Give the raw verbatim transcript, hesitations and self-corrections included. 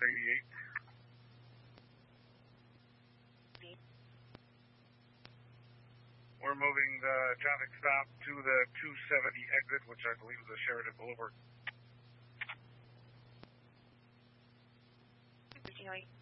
eighty-eight. We're moving the traffic stop to the two seventy exit, which I believe is the Sheridan Boulevard. Continuing.